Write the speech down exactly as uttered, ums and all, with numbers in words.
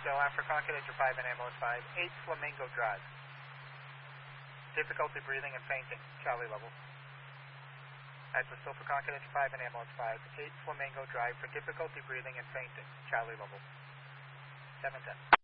still, after Confidential five and ambulance five, eight Flamingo Drive. Difficulty breathing and fainting, Charlie level. Alright, so still for Confidential five and ambulance five, eight Flamingo Drive for difficulty breathing and fainting, Charlie level. seven ten.